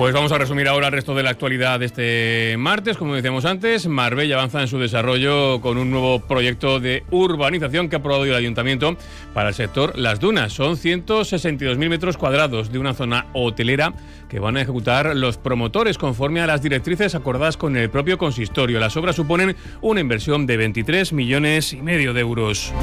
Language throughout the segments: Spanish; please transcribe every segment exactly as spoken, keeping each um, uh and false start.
Pues vamos a resumir ahora el resto de la actualidad de este martes. Como decíamos antes, Marbella avanza en su desarrollo con un nuevo proyecto de urbanización que ha aprobado el Ayuntamiento para el sector Las Dunas. Son ciento sesenta y dos mil metros cuadrados de una zona hotelera que van a ejecutar los promotores conforme a las directrices acordadas con el propio consistorio. Las obras suponen una inversión de veintitrés millones y medio de euros.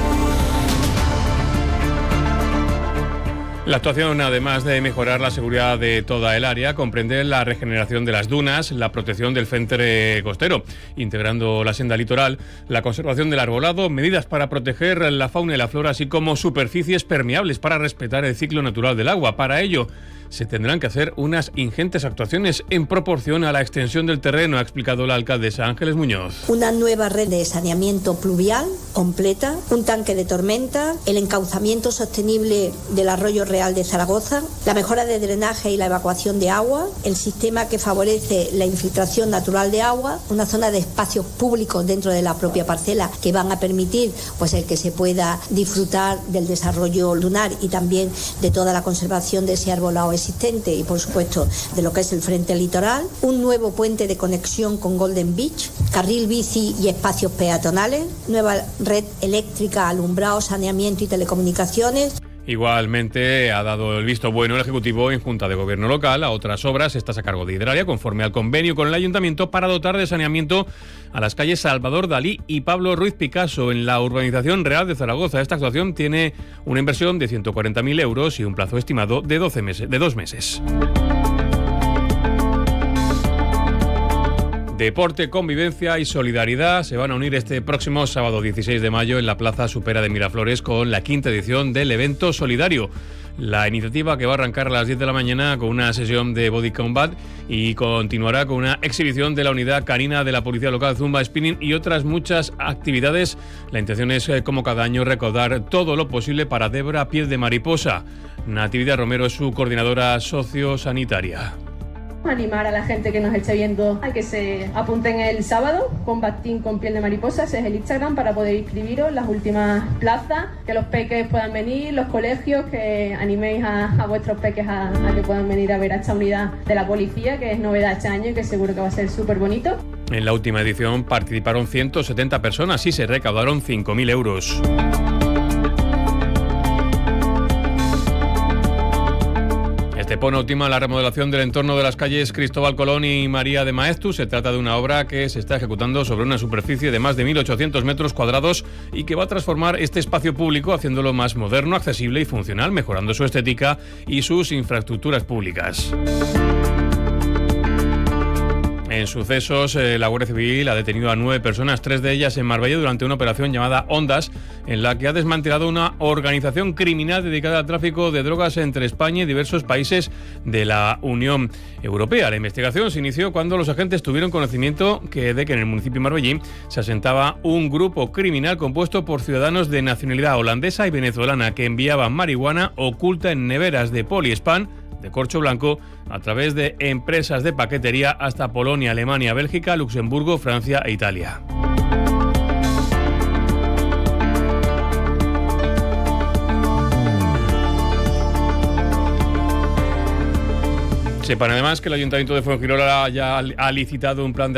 La actuación, además de mejorar la seguridad de toda el área, comprende la regeneración de las dunas, la protección del frente costero, integrando la senda litoral, la conservación del arbolado, medidas para proteger la fauna y la flora, así como superficies permeables para respetar el ciclo natural del agua. Para ello, se tendrán que hacer unas ingentes actuaciones en proporción a la extensión del terreno, ha explicado la alcaldesa Ángeles Muñoz. Una nueva red de saneamiento pluvial completa, un tanque de tormenta, el encauzamiento sostenible del arroyo Real de Zaragoza, la mejora de drenaje y la evacuación de agua, el sistema que favorece la infiltración natural de agua, una zona de espacios públicos dentro de la propia parcela que van a permitir pues el que se pueda disfrutar del desarrollo lunar y también de toda la conservación de ese arbolado existente y por supuesto de lo que es el frente litoral, un nuevo puente de conexión con Golden Beach, carril bici y espacios peatonales, nueva red eléctrica, alumbrado, saneamiento y telecomunicaciones. Igualmente ha dado el visto bueno el Ejecutivo en Junta de Gobierno local a otras obras, estas a cargo de Hidralia, conforme al convenio con el Ayuntamiento para dotar de saneamiento a las calles Salvador Dalí y Pablo Ruiz Picasso en la urbanización Real de Zaragoza. Esta actuación tiene una inversión de ciento cuarenta mil euros y un plazo estimado de doce meses, de dos meses. Deporte, convivencia y solidaridad se van a unir este próximo sábado dieciséis de mayo en la Plaza Supera de Miraflores con la quinta edición del evento solidario. La iniciativa que va a arrancar a las diez de la mañana con una sesión de body combat y continuará con una exhibición de la unidad canina de la Policía Local, Zumba Spinning y otras muchas actividades. La intención es, como cada año, recaudar todo lo posible para Débora Piel de Mariposa. Natividad Romero es su coordinadora sociosanitaria. Animar a la gente que nos esté viendo a que se apunten el sábado. Combat Team con Piel de Mariposa, ese es el Instagram para poder inscribiros, las últimas plazas, que los peques puedan venir, los colegios, que animéis a, a vuestros peques a, a que puedan venir a ver a esta unidad de la policía, que es novedad este año y que seguro que va a ser súper bonito. En la última edición participaron ciento setenta personas y se recaudaron cinco mil euros. Estepona ultima la remodelación del entorno de las calles Cristóbal Colón y María de Maeztu. Se trata de una obra que se está ejecutando sobre una superficie de más de mil ochocientos metros cuadrados y que va a transformar este espacio público haciéndolo más moderno, accesible y funcional, mejorando su estética y sus infraestructuras públicas. En sucesos, eh, la Guardia Civil ha detenido a nueve personas, tres de ellas en Marbella, durante una operación llamada Ondas, en la que ha desmantelado una organización criminal dedicada al tráfico de drogas entre España y diversos países de la Unión Europea. La investigación se inició cuando los agentes tuvieron conocimiento que, de que en el municipio marbellí se asentaba un grupo criminal compuesto por ciudadanos de nacionalidad holandesa y venezolana que enviaban marihuana oculta en neveras de poliespan de corcho blanco a través de empresas de paquetería hasta Polonia, Alemania, Bélgica, Luxemburgo, Francia e Italia. Sepan además que el Ayuntamiento de Fuengirola ya ha licitado un plan de